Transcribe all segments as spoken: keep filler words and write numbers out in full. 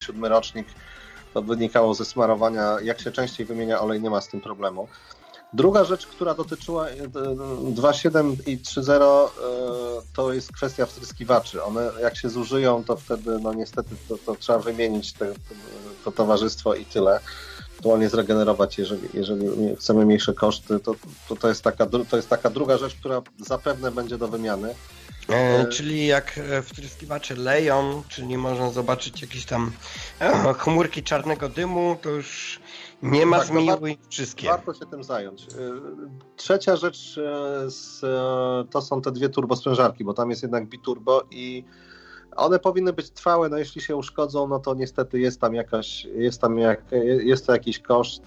siódmy rocznik, to wynikało ze smarowania. Jak się częściej wymienia olej, nie ma z tym problemu. Druga rzecz, która dotyczyła dwa siedem i trzy zero, to jest kwestia wtryskiwaczy. One jak się zużyją, to wtedy no niestety to, to trzeba wymienić te, to towarzystwo i tyle. Aktualnie zregenerować, jeżeli, jeżeli chcemy mniejsze koszty, to, to, to, jest taka, to jest taka druga rzecz, która zapewne będzie do wymiany. E, czyli jak wtryskiwacze leją, czyli można zobaczyć jakieś tam e, chmurki czarnego dymu, to już nie ma tak, zmiłuj wszystkie. Warto się tym zająć. Trzecia rzecz to są te dwie turbosprężarki, bo tam jest jednak biturbo i one powinny być trwałe, no jeśli się uszkodzą, no to niestety jest tam jakaś, jest tam jak, jest to jakiś koszt.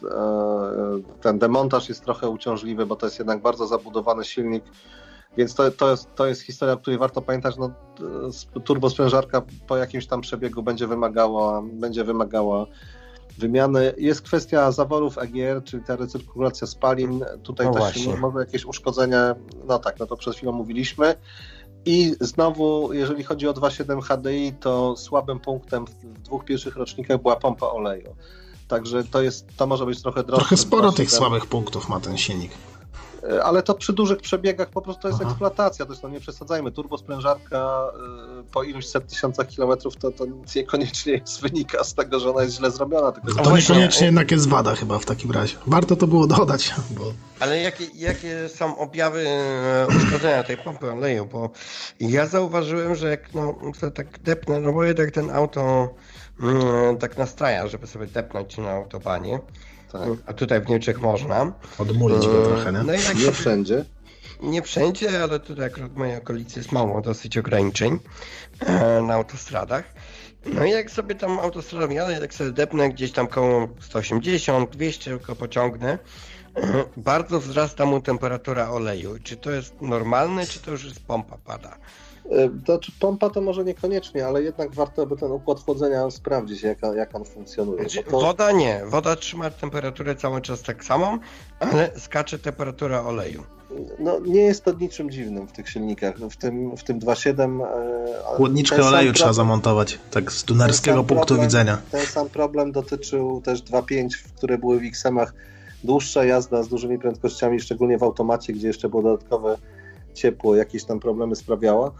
Ten demontaż jest trochę uciążliwy, bo to jest jednak bardzo zabudowany silnik, więc to, to, jest, to jest historia, o której warto pamiętać. No, turbosprężarka po jakimś tam przebiegu będzie wymagała, będzie wymagała wymiany. Jest kwestia zaworów E G R, czyli ta recyrkulacja spalin. Tutaj no też właśnie. może jakieś uszkodzenia, no tak, no to przed chwilą mówiliśmy. I znowu, jeżeli chodzi o dwa siedem H D I, to słabym punktem w dwóch pierwszych rocznikach była pompa oleju. Także to jest, to może być trochę droższe. Trochę sporo tych słabych punktów ma ten silnik. Ale to przy dużych przebiegach po prostu to jest Aha. eksploatacja, to jest, no nie przesadzajmy, turbosprężarka y, po iluś set tysiącach kilometrów to, to niekoniecznie jest, wynika z tego, że ona jest źle zrobiona. Tylko To właśnie, niekoniecznie jednak jest wada chyba w takim razie. Warto to było dodać. Bo... Ale jakie, jakie są objawy uszkodzenia tej pompy oleju? Bo ja zauważyłem, że jak no, to tak depnę, no bo jednak ten auto mm, tak nastraja, żeby sobie depnąć na autobanie. tak. A tutaj w Niemczech można. Odmulić go trochę, nie? No i tak Nie sobie, wszędzie. nie wszędzie, ale tutaj akurat w mojej okolicy jest mało dosyć ograniczeń e, na autostradach. No i jak sobie tam autostradą jadę, jak sobie depnę gdzieś tam koło sto osiemdziesiąt, dwieście tylko pociągnę, e, bardzo wzrasta mu temperatura oleju. Czy to jest normalne, czy to już jest pompa pada? To, czy pompa to może niekoniecznie, ale jednak warto by ten układ chłodzenia sprawdzić, jak, jak on funkcjonuje. Znaczy, to... Woda nie. Woda trzyma temperaturę cały czas tak samą, ale skacze temperatura oleju. No, nie jest to niczym dziwnym w tych silnikach. W tym, w tym dwa siedem... Chłodniczkę oleju trzeba zamontować, tak z tunerskiego punktu problem, widzenia. Ten sam problem dotyczył też dwa pięć, które były w X M-ach. Dłuższa jazda z dużymi prędkościami, szczególnie w automacie, gdzie jeszcze było dodatkowe ciepło, jakieś tam problemy sprawiała.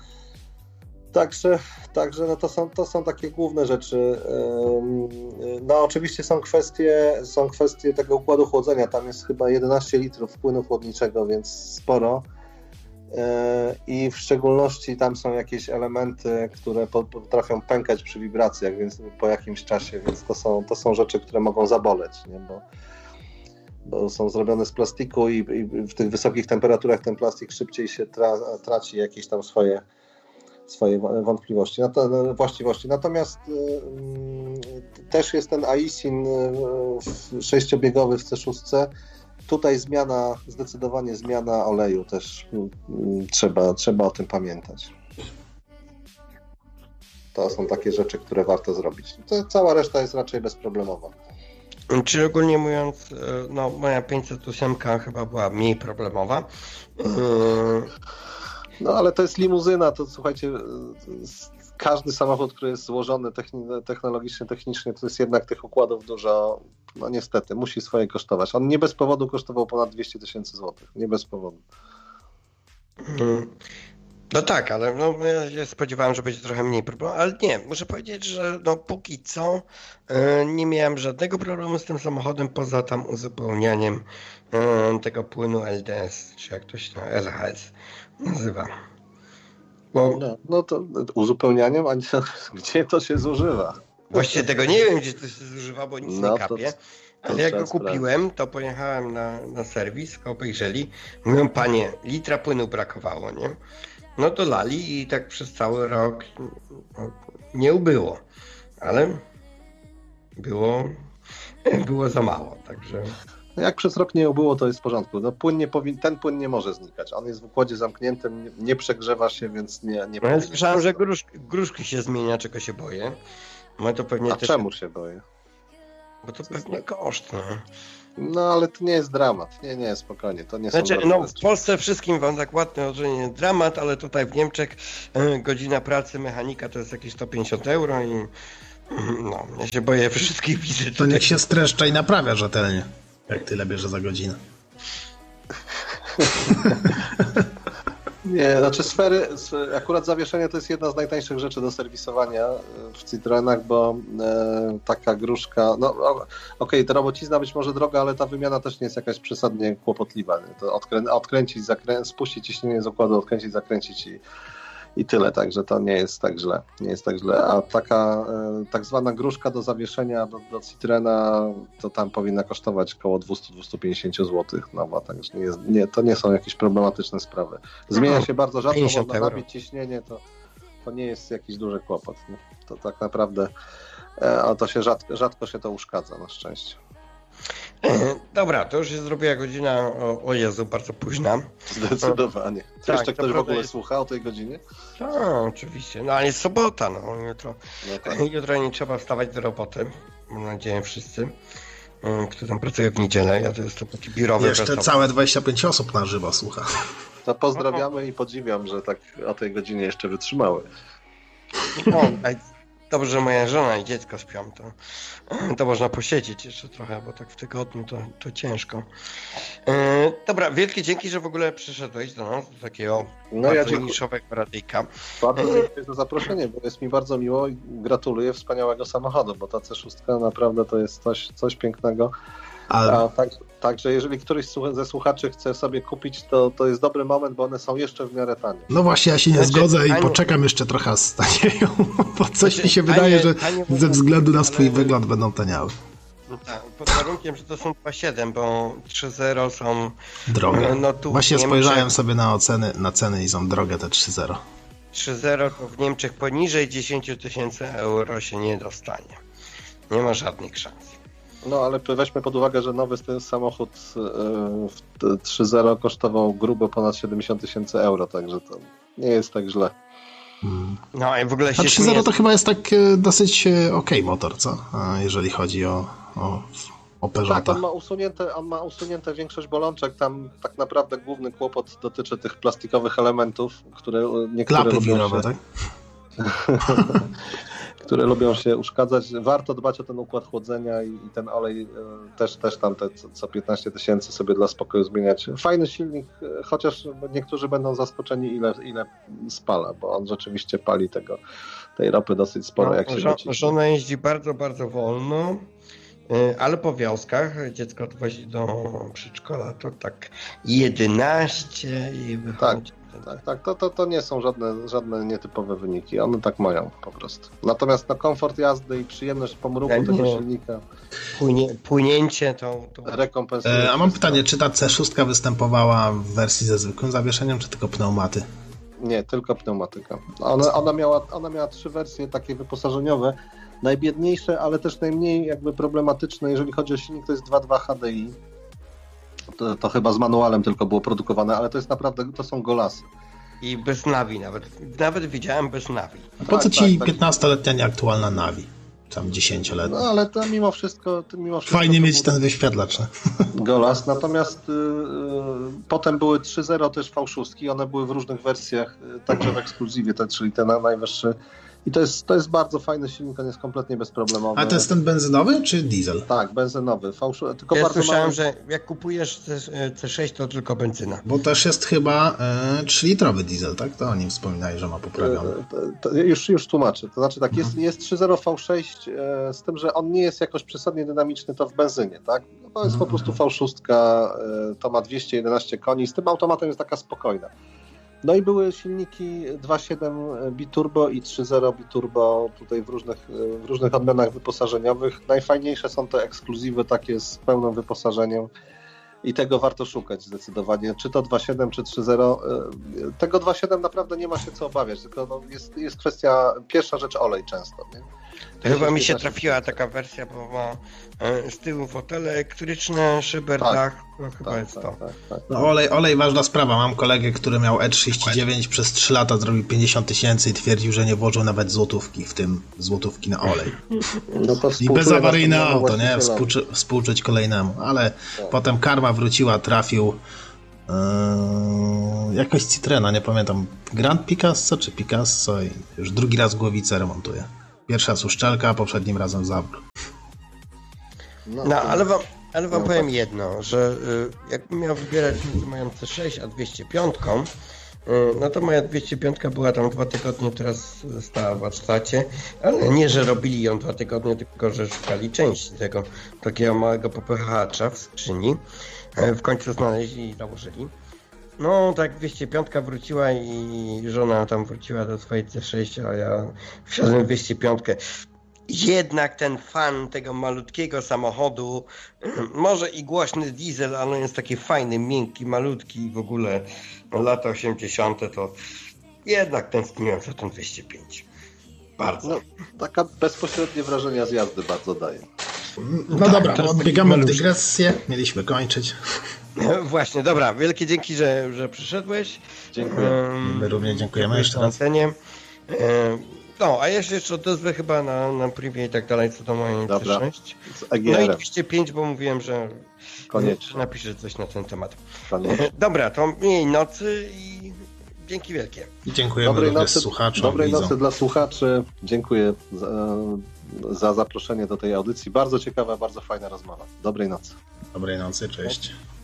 Także, także no to, są, to są takie główne rzeczy. No oczywiście są kwestie, są kwestie tego układu chłodzenia. Tam jest chyba jedenaście litrów płynu chłodniczego, więc sporo. I w szczególności tam są jakieś elementy, które potrafią pękać przy wibracjach, więc po jakimś czasie, więc to są, to są rzeczy, które mogą zaboleć, nie? Bo bo są zrobione z plastiku i, i w tych wysokich temperaturach ten plastik szybciej się tra, traci jakieś tam swoje, swoje wątpliwości, no, właściwości. Natomiast y, też jest ten aisin y, sześciobiegowy w C sześć. Tutaj zmiana, zdecydowanie zmiana oleju też y, trzeba, trzeba o tym pamiętać. To są takie rzeczy, które warto zrobić. To cała reszta jest raczej bezproblemowa. Czyli ogólnie mówiąc, no moja pięćset osiem chyba była mniej problemowa. No ale to jest limuzyna, to słuchajcie, każdy samochód, który jest złożony technologicznie, technicznie, to jest jednak tych układów dużo, no niestety, musi swoje kosztować. On nie bez powodu kosztował ponad dwieście tysięcy złotych, nie bez powodu. No tak, ale no, ja się spodziewałem, że będzie trochę mniej problemu, ale nie, muszę powiedzieć, że no póki co yy, nie miałem żadnego problemu z tym samochodem, poza tam uzupełnianiem yy, tego płynu L D S, czy jak to się tam L H S nazywa. Bo... No, no to uzupełnianiem, a gdzie to się zużywa? Właściwie tego nie wiem, gdzie to się zużywa, bo nic no, nie kapie. To... Ale jak go kupiłem, to pojechałem na, na serwis, obejrzeli, mówią, panie, litra płynu brakowało, nie? No to lali i tak przez cały rok no, nie ubyło, ale było, było za mało, także... Jak przez rok nie ubyło, to jest w porządku. No, płyn nie powin... Ten płyn nie może znikać. On jest w układzie zamkniętym, nie, nie przegrzewa się, więc nie... nie no, ja słyszałem, że grusz, gruszki się zmienia, czego się boję. No, to pewnie A też... czemu się boję? Bo to pewnie koszt, no. No ale to nie jest dramat. Nie, nie, spokojnie. To nie znaczy, są no w Polsce wszystkim wam tak ładnie odżynie dramat, ale tutaj w Niemczech e, godzina pracy mechanika to jest jakieś sto pięćdziesiąt euro i No, ja się boję wszystkich wizyt. To niech się streszcza i naprawia rzetelnie, jak tyle bierze za godzinę. Nie, znaczy sfery, akurat zawieszenie to jest jedna z najtańszych rzeczy do serwisowania w Citroenach, bo e, taka gruszka, no okej, okay, ta robocizna być może droga, ale ta wymiana też nie jest jakaś przesadnie kłopotliwa. Nie? To odkrę, odkręcić, zakrę, spuścić ciśnienie z układu, odkręcić, zakręcić i, i tyle, także to nie jest tak źle, nie jest tak źle, a taka e, tak zwana gruszka do zawieszenia do, do Citroena, to tam powinna kosztować około dwieście do dwustu pięćdziesięciu złotych, no bo także nie jest, nie, to nie są jakieś problematyczne sprawy. Zmienia się bardzo rzadko, można nabić ciśnienie, to, to nie jest jakiś duży kłopot, nie? To tak naprawdę e, a to się rzadko, rzadko się to uszkadza, na szczęście. Dobra, to już się zrobiła godzina, o, o Jezu, bardzo późna. Zdecydowanie. Czy tak, jeszcze ktoś w ogóle jest... słucha o tej godzinie? Tak, oczywiście. No ale jest sobota, no jutro. No tak. Jutro nie trzeba wstawać do roboty. Mam nadzieję wszyscy, którzy tam pracują w niedzielę. Ja to jest to taki biurowy. Jeszcze pracownik. Całe dwadzieścia pięć osób na żywo słucha. To pozdrawiamy i podziwiam, że tak o tej godzinie jeszcze wytrzymały. No, dobrze, że moja żona i dziecko śpią, to, to można posiedzieć jeszcze trochę, bo tak w tygodniu to, to ciężko. E, dobra, wielkie dzięki, że w ogóle przyszedłeś do nas, do takiego no ja niszowego radyjka. Bardzo dziękuję za zaproszenie, bo jest mi bardzo miło i gratuluję wspaniałego samochodu, bo ta C sześć naprawdę to jest coś, coś pięknego. Ale... A, tak, także jeżeli któryś ze słuchaczy chce sobie kupić, to, to jest dobry moment, bo one są jeszcze w miarę tanie. No właśnie, ja się nie znaczy, zgodzę i Aniu... poczekam jeszcze trochę, aż stanieją, bo coś znaczy, mi się wydaje, Aniu, że Aniu, ze względu na swój ale... wygląd będą taniały. No tak, pod warunkiem, że to są dwa siedem, bo trzy zero są drogie. No, tu właśnie Niemczech... spojrzałem sobie na oceny, na ceny i są drogie te trzy zero. trzy zero to w Niemczech poniżej dziesięć tysięcy euro się nie dostanie. Nie ma żadnych szans. No ale weźmy pod uwagę, że nowy ten samochód w trzy zero kosztował grubo ponad siedemdziesiąt tysięcy euro, także to nie jest tak źle. Hmm. No i w ogóle się A trzy zero to chyba jest tak dosyć okej okay motor, co? Jeżeli chodzi o, o, o Peugeota. Tak, on ma, usunięte, on ma usunięte większość bolączek, tam tak naprawdę główny kłopot dotyczy tych plastikowych elementów, które niektóre Klapy lubią wirowe, się... tak? które lubią się uszkadzać. Warto dbać o ten układ chłodzenia i, i ten olej y, też, też tam te co piętnaście tysięcy sobie dla spokoju zmieniać. Fajny silnik, y, chociaż niektórzy będą zaskoczeni ile, ile spala, bo on rzeczywiście pali tego, tej ropy dosyć sporo. No, jak się żo- żona jeździ bardzo, bardzo wolno, y, ale po wioskach dziecko odwozi do przedszkola, to tak jedenaście i wychodzi. Tak. Tak, tak, to, to, to nie są żadne, żadne nietypowe wyniki, one tak mają po prostu. Natomiast na komfort jazdy i przyjemność pomruku ja tego silnika... Płynie, płynięcie to... to... rekompensuje. E, a mam pytanie, czy ta C sześć występowała w wersji ze zwykłym zawieszeniem, czy tylko pneumaty? Nie, tylko pneumatyka. Ona, ona, miała, ona miała trzy wersje takie wyposażeniowe, najbiedniejsze, ale też najmniej jakby problematyczne, jeżeli chodzi o silnik, to jest dwa dwa H D I. To, to chyba z manualem tylko było produkowane, ale to jest naprawdę, to są golasy. I bez nawi nawet. Nawet widziałem bez nawi. A po co tak, ci tak, piętnastoletnia nieaktualna nawi? Tam dziesięcioletnia. No ale to mimo wszystko... To mimo wszystko Fajnie to mieć ten wyświetlacz. Golas, natomiast y, y, potem były trzy zero też V sześć, one były w różnych wersjach, y, także w ekskluzywie, te, czyli ten najwyższy. I to jest, to jest bardzo fajny silnik, on jest kompletnie bezproblemowy. A to jest ten benzynowy czy diesel? Tak, benzynowy. V sześć, tylko ja bardzo słyszałem, mały... że jak kupujesz C sześć, to tylko benzyna. Bo też jest chyba e, trzylitrowy diesel, tak? To oni wspominali, że ma poprawiony. E, to, to już, już tłumaczę. To znaczy tak, jest, jest trzy zero V sześć e, z tym, że on nie jest jakoś przesadnie dynamiczny, to w benzynie, tak? No to jest mhm. po prostu V sześć, e, to ma dwieście jedenaście koni, z tym automatem jest taka spokojna. No i były silniki dwa siedem biturbo i trzy zero biturbo tutaj w różnych, w różnych odmianach wyposażeniowych. Najfajniejsze są te ekskluzywy takie z pełnym wyposażeniem i tego warto szukać zdecydowanie. Czy to dwa siedem, czy trzy zero. Tego dwa siedem naprawdę nie ma się co obawiać, tylko no jest, jest kwestia, pierwsza rzecz olej często, nie? Chyba mi się trafiła taka wersja, bo ma z tyłu fotele elektryczne, szyberdach, tak, no chyba tak, jest tak, to. Tak, tak, tak. No olej, olej ważna sprawa. Mam kolegę, który miał E trzydzieści dziewięć, przez trzy lata zrobił pięćdziesiąt tysięcy i twierdził, że nie włożył nawet złotówki, w tym złotówki na olej. No to I bezawaryjne auto, nie? Współczu, współczuć kolejnemu, ale tak. Potem karma wróciła, trafił yy, jakoś Citroena, nie pamiętam, Grand Picasso czy Picasso i już drugi raz głowicę remontuje. Pierwsza z uszczelka, poprzednim razem Zawór. No, no ale wam, ale wam no, powiem tak. jedno, że y, jakbym miał wybierać między moją C sześć a dwieście pięć, y, no to moja dwieście pięć była tam dwa tygodnie, teraz stała w warsztacie, ale nie, że robili ją dwa tygodnie, tylko że szukali części tego takiego małego popychacza w skrzyni. Y, w końcu znaleźli i założyli. No tak dwieście pięć wróciła i żona tam wróciła do swojej C sześć, a ja wsiadłem w dwieście pięć. Jednak ten fan tego malutkiego samochodu, może i głośny diesel, ale jest taki fajny, miękki, malutki i w ogóle lata osiemdziesiąte to jednak tęskniłem za ten dwieście pięć. Bardzo. No, taka bezpośrednie wrażenia z jazdy bardzo daje. No tak, dobra, to odbiegamy w dygresję. Mieliśmy kończyć. Właśnie, dobra. Wielkie dzięki, że, że przyszedłeś. Dziękuję. Um, My również dziękujemy jeszcze raz. No, a ja się jeszcze odezwę chyba na, na privie i tak dalej, co do mojej C sześć. No i dwieście pięć, bo mówiłem, że koniecznie napiszę coś na ten temat. Koniecznie. Dobra, to miłej nocy i dzięki wielkie. I dziękujemy dobrej również nocy, słuchaczom. Dobrej widzom. nocy dla słuchaczy. Dziękuję za, za zaproszenie do tej audycji. Bardzo ciekawa, bardzo fajna rozmowa. Dobrej nocy. Dobrej nocy, cześć.